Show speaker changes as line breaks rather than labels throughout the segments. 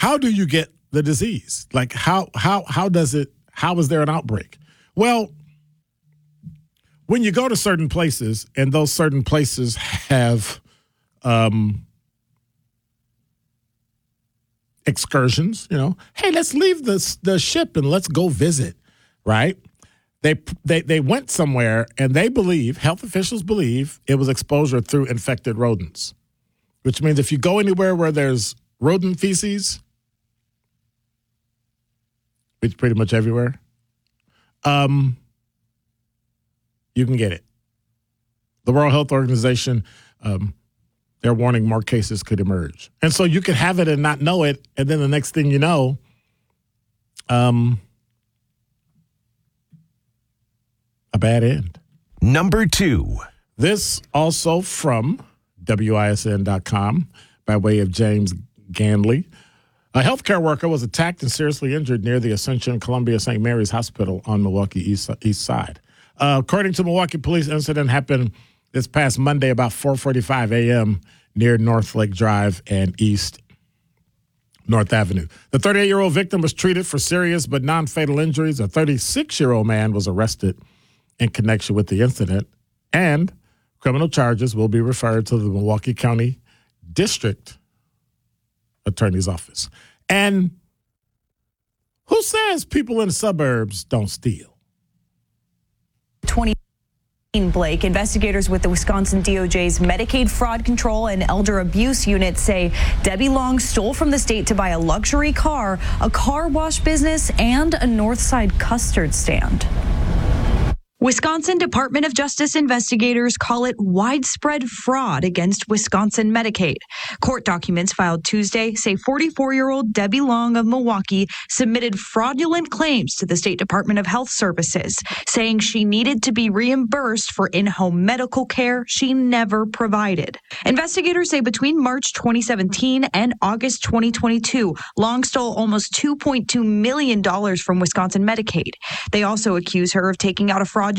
how do you get the disease? Like, how is there an outbreak? Well, when you go to certain places and those certain places have excursions, hey, let's leave the ship and let's go visit, right? They went somewhere and health officials believe it was exposure through infected rodents, which means if you go anywhere where there's rodent feces, which pretty much everywhere, you can get it. The World Health Organization, they're warning more cases could emerge. And so you could have it and not know it, and then the next thing you know, a bad end.
Number 2.
This also from WISN.com by way of James Ganley. A healthcare worker was attacked and seriously injured near the Ascension Columbia St. Mary's Hospital on Milwaukee East Side. According to Milwaukee police, the incident happened this past Monday about 4:45 a.m. near North Lake Drive and East North Avenue. The 38-year-old victim was treated for serious but non-fatal injuries. A 36-year-old man was arrested in connection with the incident, and criminal charges will be referred to the Milwaukee County District Attorney's Office. And who says people in the suburbs don't steal?
Blake, investigators with the Wisconsin DOJ's Medicaid Fraud Control and Elder Abuse Unit say Debbie Long stole from the state to buy a luxury car, a car wash business, and a Northside custard stand. Wisconsin Department of Justice investigators call it widespread fraud against Wisconsin Medicaid. Court documents filed Tuesday say 44-year-old Debbie Long of Milwaukee submitted fraudulent claims to the State Department of Health Services, saying she needed to be reimbursed for in-home medical care she never provided. Investigators say between March 2017 and August 2022, Long stole almost $2.2 million from Wisconsin Medicaid. They also accuse her of taking out a fraudulent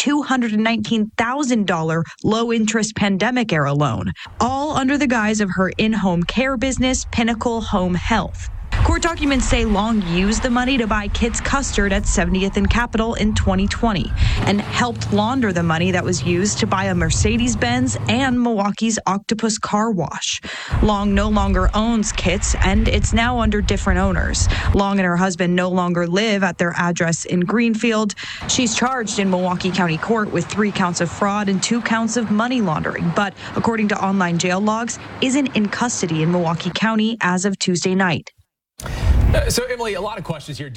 $219,000 low-interest pandemic-era loan, all under the guise of her in-home care business, Pinnacle Home Health. Court documents say Long used the money to buy kids custard at 70th and Capitol in 2020 and helped launder the money that was used to buy a Mercedes-Benz and Milwaukee's Octopus Car Wash. Long no longer owns Kits, and it's now under different owners. Long and her husband no longer live at their address in Greenfield. She's charged in Milwaukee County Court with 3 counts of fraud and 2 counts of money laundering, but according to online jail logs, isn't in custody in Milwaukee County as of Tuesday night.
So, Emily, a lot of questions here.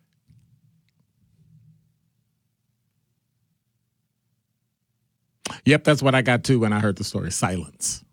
Yep, that's what I got too when I heard the story. Silence.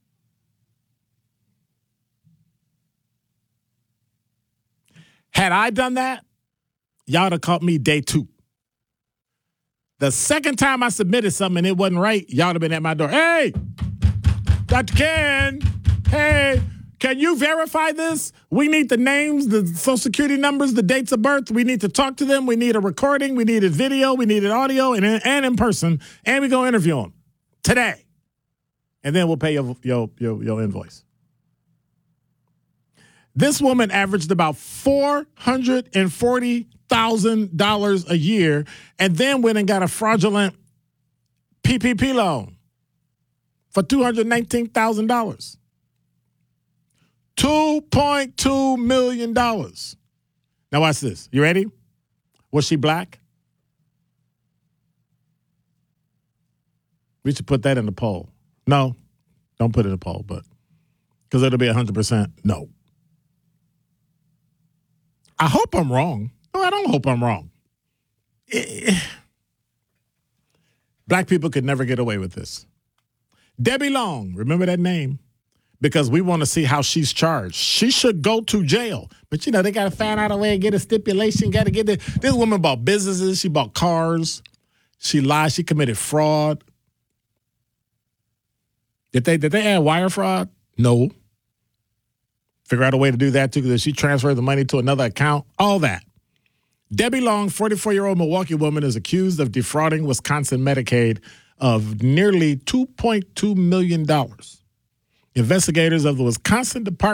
Had I done that, y'all would have caught me day 2. The second time I submitted something and it wasn't right, y'all would have been at my door. Hey, Dr. Ken, hey, can you verify this? We need the names, the social security numbers, the dates of birth. We need to talk to them. We need a recording. We needed video. We needed audio and in person. And we're going to interview them today. And then we'll pay your invoice. This woman averaged about $440,000 a year and then went and got a fraudulent PPP loan for $219,000. $2.2 million. Now watch this. You ready? Was she black? We should put that in the poll. No, don't put it in the poll, but because it'll be 100% no. I hope I'm wrong. No, I don't hope I'm wrong. Black people could never get away with this. Debbie Long, remember that name? Because we want to see how she's charged. She should go to jail. But, they got to find out a way and get a stipulation. Got to get it. This woman bought businesses. She bought cars. She lied. She committed fraud. Did they add wire fraud? No. Figure out a way to do that, too, because she transferred the money to another account. All that. Debbie Long, 44-year-old Milwaukee woman, is accused of defrauding Wisconsin Medicaid of nearly $2.2 million. Investigators of the Wisconsin Department